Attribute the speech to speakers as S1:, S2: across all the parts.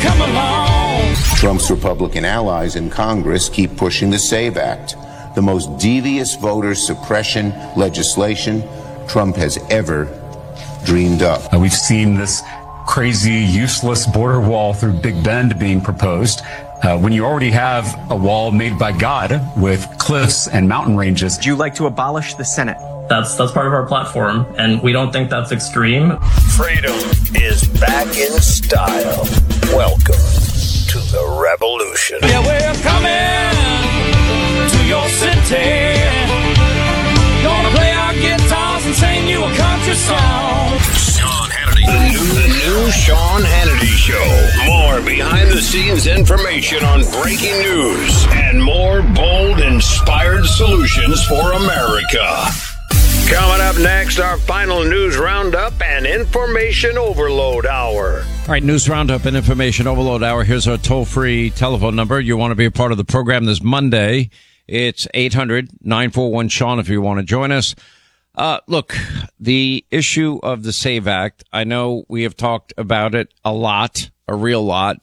S1: come along.
S2: Trump's Republican allies in Congress keep pushing the SAVE Act, the most devious voter suppression legislation Trump has ever dreamed up.
S3: We've seen this crazy, useless border wall through Big Bend being proposed. When you already have a wall made by God with cliffs and mountain ranges.
S4: Would you like to abolish the Senate?
S5: That's part of our platform, and we don't think that's extreme.
S6: Freedom is back in style. Welcome to the revolution.
S1: Yeah, we're coming to your city. Gonna play our guitars and sing you a country song.
S6: Sean Hannity. The new Sean Hannity Show. More behind-the-scenes information on breaking news and more bold, inspired solutions for America. Coming up next, our final news roundup and information overload hour.
S7: All right, news roundup and information overload hour. Here's our toll-free telephone number. You want to be a part of the program this Monday. It's 800-941-SEAN if you want to join us. Look, the issue of the SAVE Act, I know we have talked about it a lot, a real lot.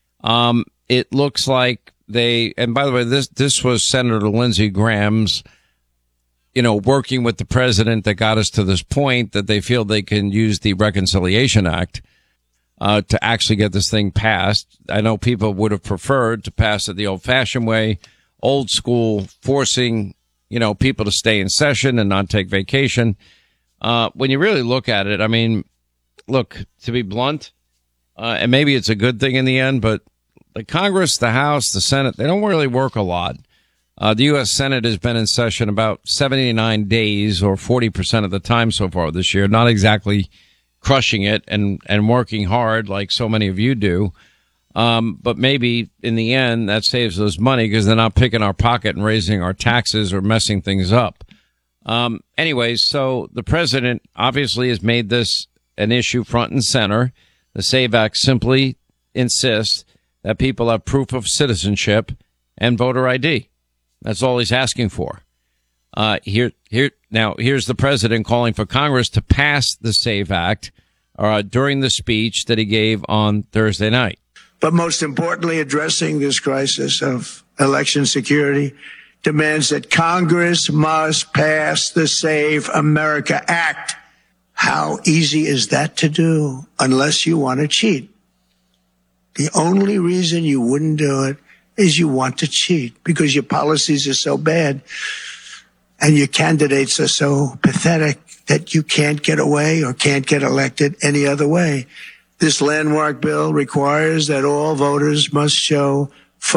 S7: It looks like and by the way, this was Senator Lindsey Graham's, working with the president that got us to this point that they feel they can use the Reconciliation Act to actually get this thing passed. I know people would have preferred to pass it the old-fashioned way, old school, forcing people to stay in session and not take vacation. When you really look at it, I mean, look, to be blunt, and maybe it's a good thing in the end, but the Congress, the House, the Senate, they don't really work a lot. The U.S. Senate has been in session about 79 days or 40% of the time so far this year, not exactly crushing it and working hard like so many of you do. But maybe in the end that saves us money because they're not picking our pocket and raising our taxes or messing things up. Anyways, so the president obviously has made this an issue front and center. The SAVE Act simply insists that people have proof of citizenship and voter ID. That's all he's asking for. Now, here's the president calling for Congress to pass the SAVE Act during the speech that he gave on Thursday night.
S8: But most importantly, addressing this crisis of election security demands that Congress must pass the Save America Act. How easy is that to do unless you want to cheat? The only reason you wouldn't do it is you want to cheat because your policies are so bad and your candidates are so pathetic that you can't get away or can't get elected any other way. This landmark bill requires that all voters must show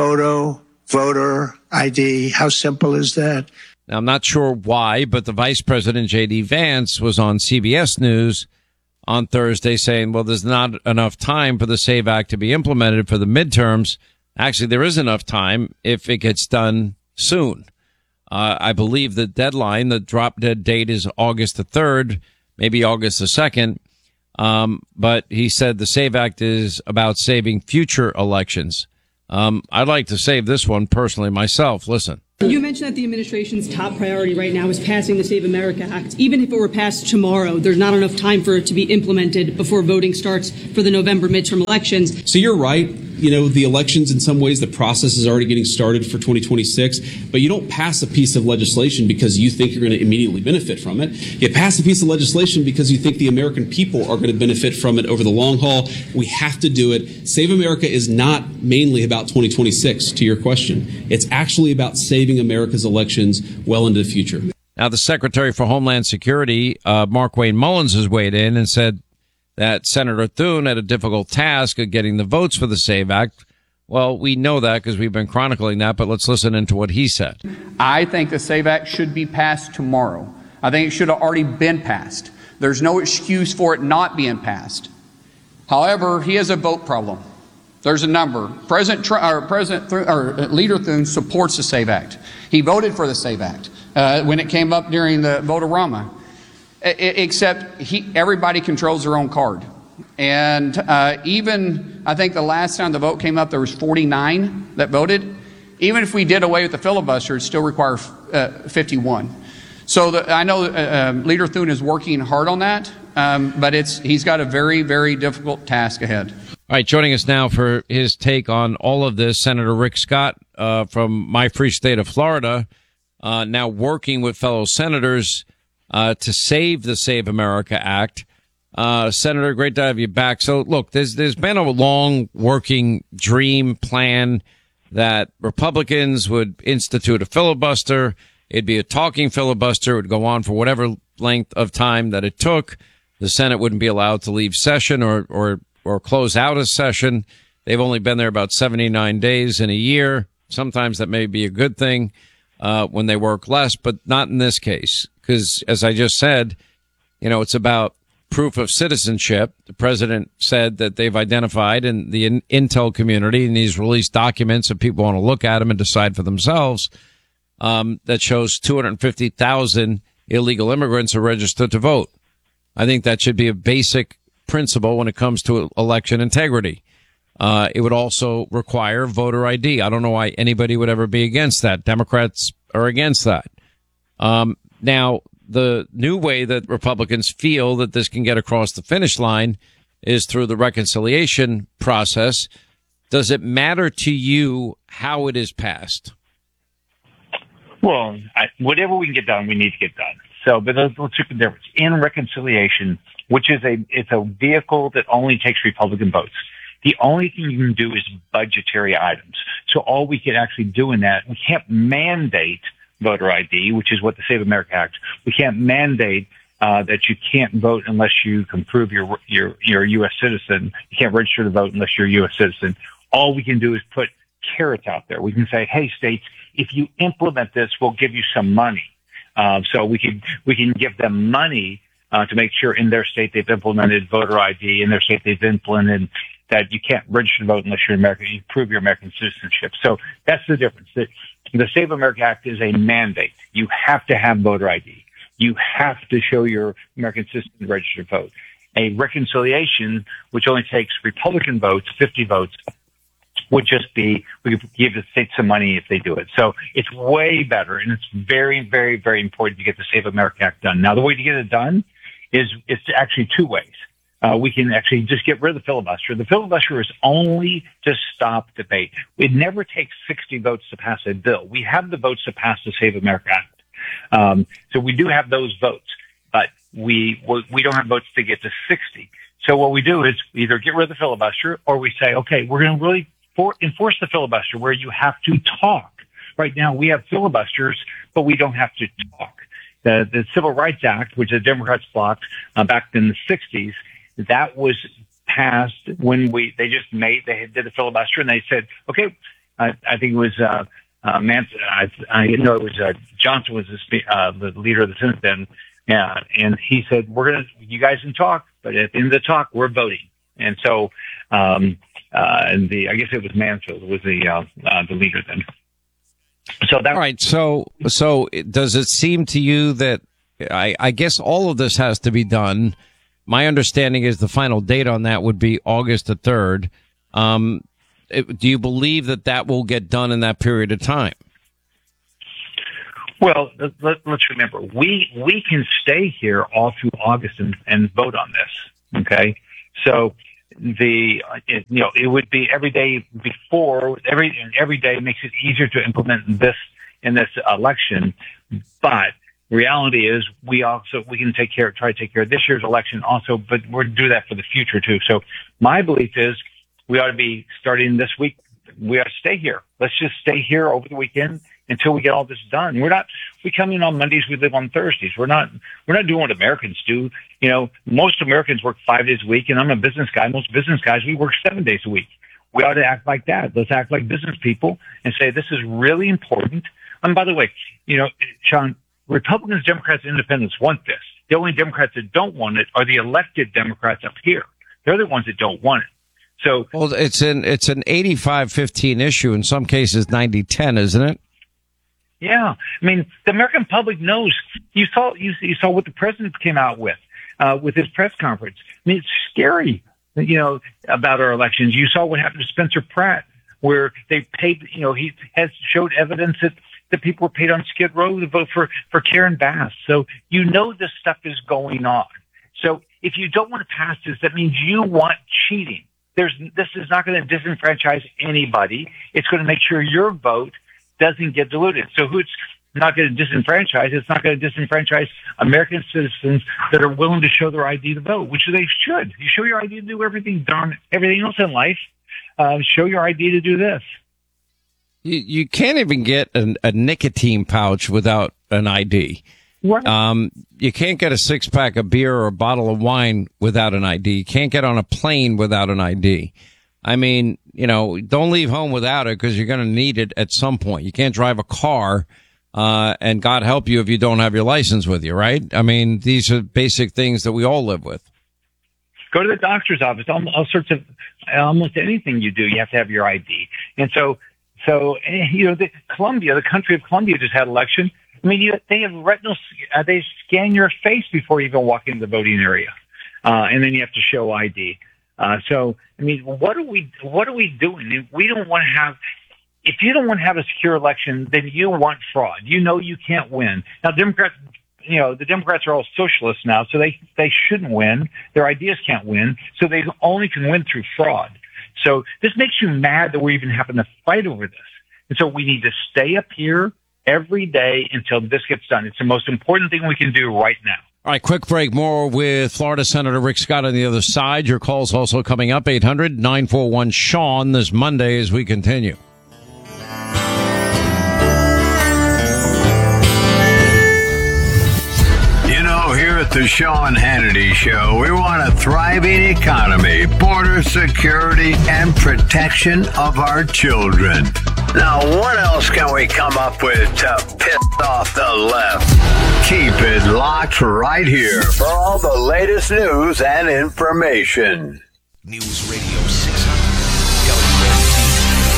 S8: voter ID. How simple is that?
S7: Now, I'm not sure why, but the Vice President, J.D. Vance, was on CBS News on Thursday saying, well, there's not enough time for the SAVE Act to be implemented for the midterms. Actually, there is enough time if it gets done soon. I believe the deadline, the drop dead date is August the 3rd, maybe August the 2nd. But he said the SAVE Act is about saving future elections. I'd like to save this one personally myself. Listen.
S9: You mentioned that the administration's top priority right now is passing the Save America Act. Even if it were passed tomorrow, there's not enough time for it to be implemented before voting starts for the November midterm elections.
S10: So you're right. The elections, in some ways, the process is already getting started for 2026. But you don't pass a piece of legislation because you think you're going to immediately benefit from it. You pass a piece of legislation because you think the American people are going to benefit from it over the long haul. We have to do it. Save America is not mainly about 2026, to your question. It's actually about saving America's elections well into the future.
S7: Now, the Secretary for Homeland Security, Markwayne Mullins, has weighed in and said that Senator Thune had a difficult task of getting the votes for the SAVE Act. Well, we know that because we've been chronicling that, but let's listen into what he said.
S11: I think the SAVE Act should be passed tomorrow. I think it should have already been passed. There's no excuse for it not being passed. However, he has a vote problem. There's a number. Leader Thune supports the SAVE Act. He voted for the SAVE Act when it came up during the vote-a-rama. Except everybody controls their own card. And even, I think the last time the vote came up, there was 49 that voted. Even if we did away with the filibuster, it still requires 51. So I know Leader Thune is working hard on that. but he's got a very, very difficult task ahead.
S7: All right, joining us now for his take on all of this, Senator Rick Scott from my free state of Florida, now working with fellow senators to save the Save America Act. Senator, great to have you back. So, look, there's been a long working dream plan that Republicans would institute a filibuster. It'd be a talking filibuster. It would go on for whatever length of time that it took. The Senate wouldn't be allowed to leave session or close out a session. They've only been there about 79 days in a year. Sometimes that may be a good thing when they work less, but not in this case. Because, as I just said, it's about proof of citizenship. The president said that they've identified in the intel community, and he's released documents if people want to look at them and decide for themselves, that shows 250,000 illegal immigrants are registered to vote. I think that should be a basic principle when it comes to election integrity. It would also require voter ID. I don't know why anybody would ever be against that. Democrats are against that. Now, the new way that Republicans feel that this can get across the finish line is through the reconciliation process. Does it matter to you how it is passed?
S12: Well, whatever we can get done, we need to get done. So, but let's look at the difference. In reconciliation, which is it's a vehicle that only takes Republican votes, the only thing you can do is budgetary items. So all we can actually do in that, we can't mandate voter ID, which is what the Save America Act. We can't mandate that you can't vote unless you can prove you're a U.S. citizen. You can't register to vote unless you're a U.S. citizen. All we can do is put carrots out there. We can say, hey, states, if you implement this, we'll give you some money. So we can give them money to make sure in their state they've implemented voter ID, in their state they've implemented that you can't register to vote unless you're American. You prove your American citizenship. So that's the difference. The Save America Act is a mandate. You have to have voter ID. You have to show your American citizen to register to vote. A reconciliation, which only takes Republican votes, 50 votes, would just be, we could give the states some money if they do it. So it's way better, and it's very, very, very important to get the Save America Act done. Now, the way to get it done is it's actually two ways. We can actually just get rid of the filibuster. The filibuster is only to stop debate. It never takes 60 votes to pass a bill. We have the votes to pass the Save America Act. So we do have those votes, but we don't have votes to get to 60. So what we do is either get rid of the filibuster, or we say, okay, we're going to really enforce the filibuster where you have to talk. Right now we have filibusters, but we don't have to talk. The Civil Rights Act, which the Democrats blocked back in the 60s, that was passed when they did the filibuster, and they said, okay, I think it was Manson. I know it was Johnson was the leader of the Senate then, and he said, you guys can talk, but at the end of the talk, we're voting. And so, I guess it was Mansfield was the leader then. So that. All
S7: right. So does it seem to you that I guess all of this has to be done? My understanding is the final date on that would be August the 3rd. Do you believe that will get done in that period of time?
S12: Well, let's remember, we can stay here all through August and vote on this. Okay. So it would be every day before every day makes it easier to implement this in this election. But reality is we can try to take care of this year's election also, but we're do that for the future too. So my belief is we ought to be starting this week. We ought to stay here. Let's just stay here over the weekend until we get all this done. We come in on Mondays, we live on Thursdays. We're not doing what Americans do. Most Americans work 5 days a week, and I'm a business guy. Most business guys, we work 7 days a week. We ought to act like that. Let's act like business people and say this is really important. And by the way, Sean, Republicans, Democrats, Independents want this. The only Democrats that don't want it are the elected Democrats up here. They're the ones that don't want it. So,
S7: well, it's an 85-15 issue, in some cases 90-10, isn't it?
S12: Yeah. I mean, the American public knows. You saw what the president came out with his press conference. I mean, it's scary, about our elections. You saw what happened to Spencer Pratt, where they paid, he has showed evidence that people were paid on Skid Row to vote for Karen Bass. So, this stuff is going on. So if you don't want to pass this, that means you want cheating. This is not going to disenfranchise anybody. It's going to make sure your vote doesn't get diluted. So who's not going to disenfranchise? It's not going to disenfranchise American citizens that are willing to show their ID to vote, which they should. You show your ID to do everything else in life. Show your ID to do this.
S7: You can't even get a nicotine pouch without an ID.
S12: Right.
S7: You can't get a 6-pack of beer or a bottle of wine without an ID. You can't get on a plane without an ID. I mean, don't leave home without it because you're going to need it at some point. You can't drive a car, and God help you if you don't have your license with you, right? I mean, these are basic things that we all live with.
S12: Go to the doctor's office. All sorts of, almost anything you do, you have to have your ID. And so Colombia, the country of Colombia just had election. I mean, they have retinal, they scan your face before you even walk into the voting area. And then you have to show ID. So, I mean, what are we doing? We don't want to have, if you don't want to have a secure election, then you want fraud. You can't win. Now, the Democrats are all socialists now, so they shouldn't win. Their ideas can't win, so they only can win through fraud. So this makes you mad that we're even having to fight over this. And so we need to stay up here every day until this gets done. It's the most important thing we can do right now.
S7: All right, quick break. More with Florida Senator Rick Scott on the other side. Your calls also coming up, 800-941-SEAN this Monday as we continue.
S6: Here at the Sean Hannity Show, we want a thriving economy, border security, and protection of our children. Now, what else can we come up with to piss off the left? Keep it locked right here for all the latest news and information.
S13: News Radio 600 WNT.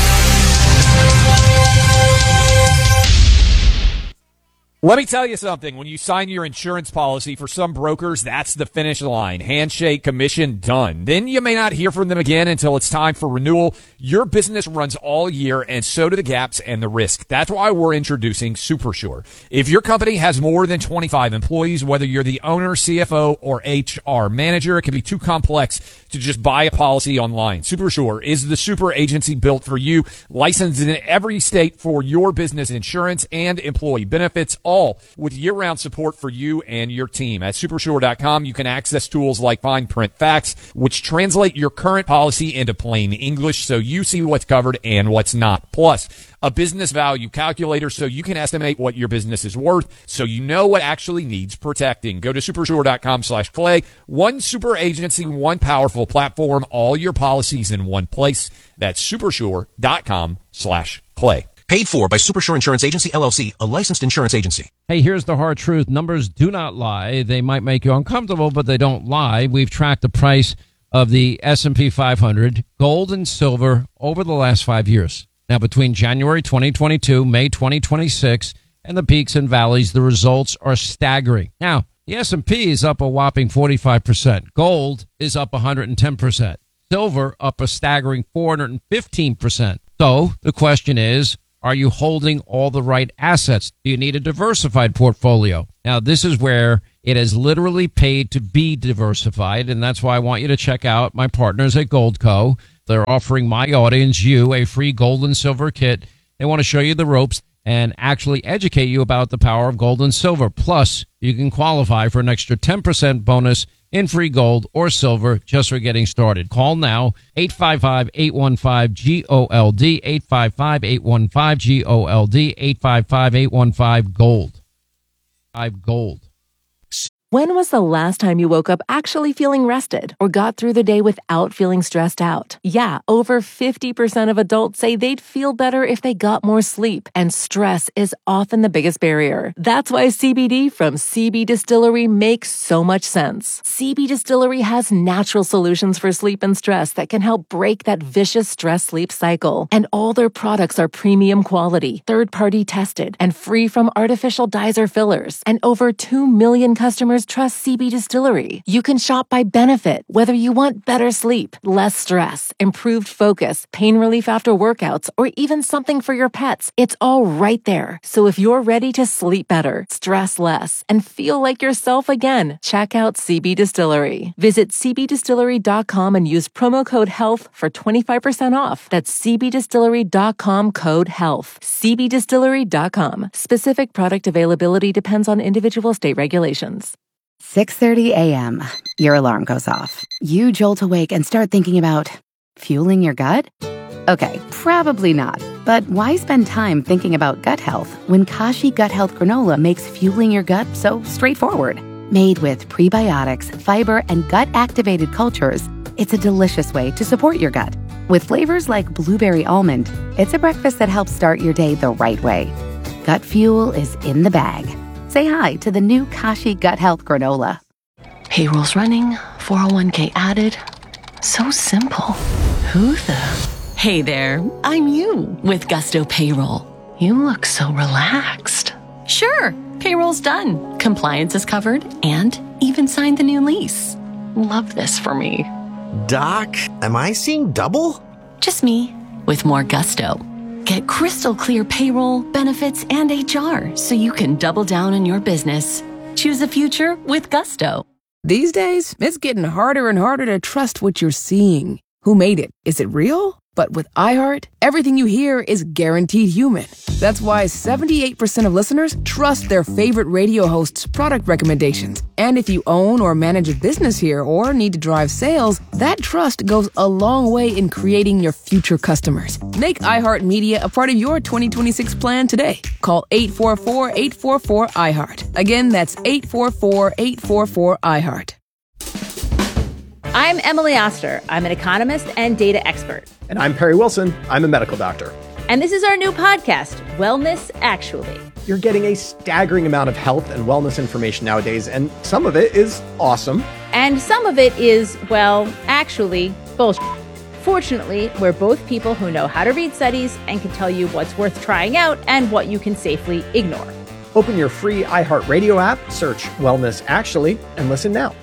S14: Let me tell you something. When you sign your insurance policy, for some brokers, that's the finish line. Handshake, commission, done. Then you may not hear from them again until it's time for renewal. Your business runs all year, and so do the gaps and the risk. That's why we're introducing SuperSure. If your company has more than 25 employees, whether you're the owner, CFO, or HR manager, it can be too complex to just buy a policy online. SuperSure is the super agency built for you, licensed in every state for your business insurance and employee benefits, all with year-round support for you and your team. At Supersure.com, you can access tools like Fine Print Facts, which translate your current policy into plain English so you see what's covered and what's not. Plus, a business value calculator so you can estimate what your business is worth so you know what actually needs protecting. Go to Supersure.com/Clay. One super agency, one powerful platform, all your policies in one place. That's Supersure.com/Clay.
S13: Paid for by Supersure Insurance Agency, LLC, a licensed insurance agency.
S7: Hey, here's the hard truth. Numbers do not lie. They might make you uncomfortable, but they don't lie. We've tracked the price of the S&P 500, gold and silver, over the last 5 years. Now, between January 2022, May 2026, and the peaks and valleys, the results are staggering. Now, the S&P is up a whopping 45%. Gold is up 110%. Silver up a staggering 415%. So the question is, are you holding all the right assets? Do you need a diversified portfolio? Now, this is where it has literally paid to be diversified, and that's why I want you to check out my partners at Goldco. They're offering my audience, you, a free gold and silver kit. They want to show you the ropes and actually educate you about the power of gold and silver. Plus, you can qualify for an extra 10% bonus in free gold or silver just for getting started. Call now, 855-815-GOLD, 855-815-GOLD, 855-815-GOLD. 5 gold.
S15: When was the last time you woke up actually feeling rested or got through the day without feeling stressed out? Yeah, over 50% of adults say they'd feel better if they got more sleep, and stress is often the biggest barrier. That's why CBD from CB Distillery makes so much sense. CB Distillery has natural solutions for sleep and stress that can help break that vicious stress-sleep cycle. And all their products are premium quality, third-party tested, and free from artificial dyes or fillers. And over 2 million customers customers trust CB Distillery. You can shop by benefit, whether you want better sleep, less stress, improved focus, pain relief after workouts, or even something for your pets. It's all right there. So if you're ready to sleep better, stress less, and feel like yourself again, check out CB Distillery. Visit cbdistillery.com and use promo code HEALTH for 25% off. That's cbdistillery.com, code HEALTH. cbdistillery.com. Specific product availability depends on individual state regulations.
S16: 6:30 a.m. Your alarm goes off. You jolt awake and start thinking about fueling your gut? Okay, probably not. But why spend time thinking about gut health when Kashi Gut Health Granola makes fueling your gut so straightforward? Made with prebiotics, fiber, and gut-activated cultures, it's a delicious way to support your gut. With flavors like blueberry almond, it's a breakfast that helps start your day the right way. Gut fuel is in the bag. Say hi to the new Kashi Gut Health Granola.
S17: Payroll's running, 401k added. So simple. Who the... Hey there, I'm you with Gusto Payroll. You look so relaxed. Sure, payroll's done. Compliance is covered and even signed the new lease. Love this for me.
S13: Doc, am I seeing double?
S17: Just me with more gusto. Get crystal clear payroll, benefits, and HR so you can double down on your business. Choose a future with Gusto.
S18: These days, it's getting harder and harder to trust what you're seeing. Who made it? Is it real? But with iHeart, everything you hear is guaranteed human. That's why 78% of listeners trust their favorite radio hosts' product recommendations. And if you own or manage a business here or need to drive sales, that trust goes a long way in creating your future customers. Make iHeartMedia a part of your 2026 plan today. Call 844-844-iHeart. Again, that's 844-844-iHeart.
S19: I'm Emily Oster. I'm an economist and data expert.
S4: And I'm Perry Wilson. I'm a medical doctor.
S19: And this is our new podcast, Wellness Actually.
S4: You're getting a staggering amount of health and wellness information nowadays, and some of it is awesome.
S19: And some of it is, well, actually, bullshit. Fortunately, we're both people who know how to read studies and can tell you what's worth trying out and what you can safely ignore.
S4: Open your free iHeartRadio app, search Wellness Actually, and listen now.